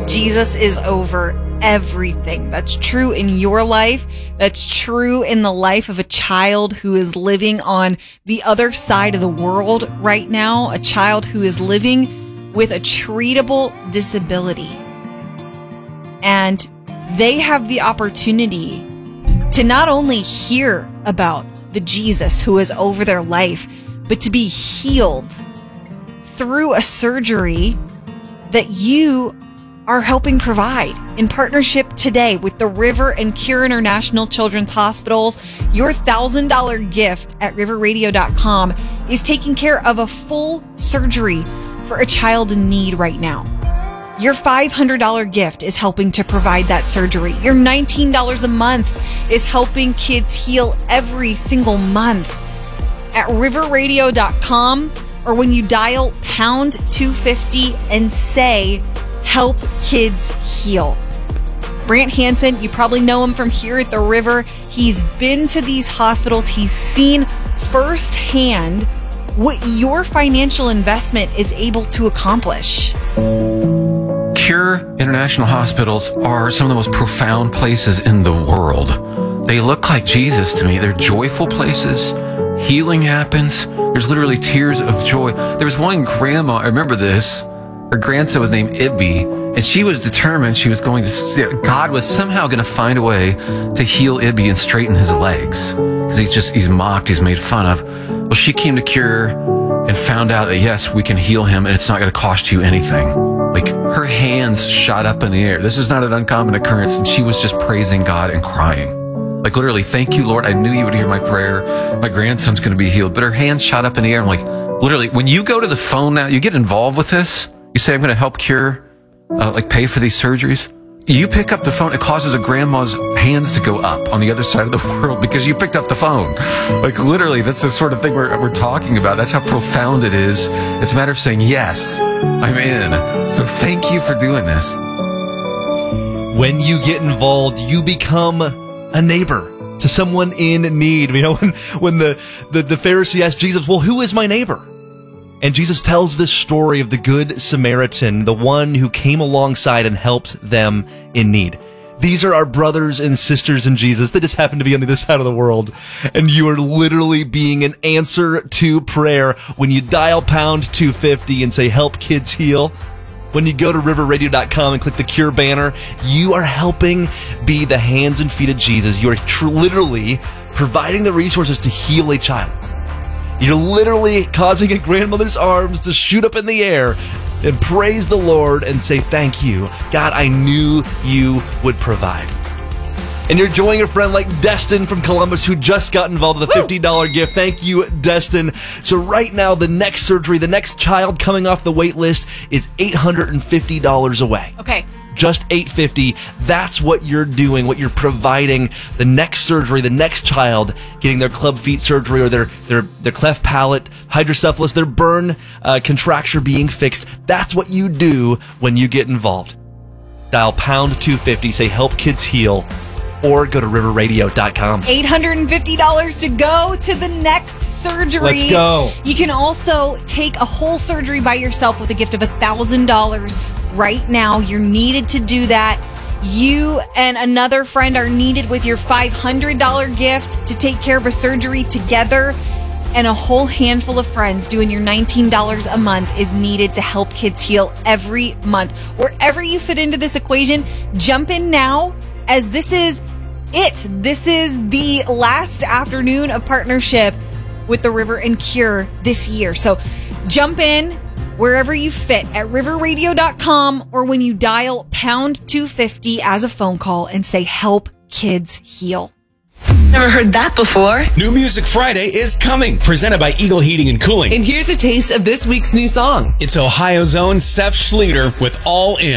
Jesus is over everything. That's true in your life. That's true in the life of a child who is living on the other side of the world right now, a child who is living with a treatable disability. And they have the opportunity to not only hear about the Jesus who is over their life, but to be healed through a surgery that you are helping provide in partnership today with the River and Cure International Children's Hospitals. Your $1,000 gift at riverradio.com is taking care of a full surgery for a child in need right now. Your $500 gift is helping to provide that surgery. Your $19 a month is helping kids heal every single month. At riverradio.com, or when you dial pound 250 and say, help kids heal. Brant Hansen, you probably know him from here at the River. He's been to these hospitals. He's seen firsthand what your financial investment is able to accomplish. Cure International Hospitals are some of the most profound places in the world. They look like Jesus to me. They're joyful places. Healing happens. There's literally tears of joy. There was one grandma, I remember this. Her grandson was named Ibby, and she was determined she was going to, God was somehow going to find a way to heal Ibby and straighten his legs. Because he's mocked, he's made fun of. Well, she came to Cure and found out that, yes, we can heal him, and it's not going to cost you anything. Like, her hands shot up in the air. This is not an uncommon occurrence, and she was just praising God and crying. Like, literally, thank you, Lord. I knew you would hear my prayer. My grandson's going to be healed. But her hands shot up in the air. I'm like, literally, when you go to the phone now, you get involved with this. You say, I'm going to help Cure, pay for these surgeries. You pick up the phone. It causes a grandma's hands to go up on the other side of the world because you picked up the phone. Like, literally, that's the sort of thing we're talking about. That's how profound it is. It's a matter of saying, yes, I'm in. So thank you for doing this. When you get involved, you become a neighbor to someone in need. You know, when the Pharisee asked Jesus, well, who is my neighbor? And Jesus tells this story of the Good Samaritan, the one who came alongside and helped them in need. These are our brothers and sisters in Jesus. They just happen to be on the other side of the world. And you are literally being an answer to prayer when you dial pound 250 and say, help kids heal. When you go to riverradio.com and click the Cure banner, you are helping be the hands and feet of Jesus. You are literally providing the resources to heal a child. You're literally causing a grandmother's arms to shoot up in the air and praise the Lord and say, thank you. God, I knew you would provide. And you're joining a friend like Destin from Columbus who just got involved with a $50 gift. Thank you, Destin. So right now, the next surgery, the next child coming off the wait list is $850 away. Okay. Just $850. That's what you're doing, what you're providing. The next surgery, the next child getting their club feet surgery or their cleft palate, hydrocephalus, their burn contracture being fixed. That's what you do when you get involved. Dial pound 250, say help kids heal, or go to riverradio.com. $850 to go to the next surgery. Let's go. You can also take a whole surgery by yourself with a gift of $1,000. Right now, you're needed to do that. You and another friend are needed with your $500 gift to take care of a surgery together. And a whole handful of friends doing your $19 a month is needed to help kids heal every month. Wherever you fit into this equation, jump in now, as this is it. This is the last afternoon of partnership with the River and Cure this year. So jump in wherever you fit at riverradio.com, or when you dial pound 250 as a phone call and say, help kids heal. Never heard that before. New Music Friday is coming, presented by Eagle Heating and Cooling. And here's a taste of this week's new song. It's Ohio's own Seth Schlueter with All In.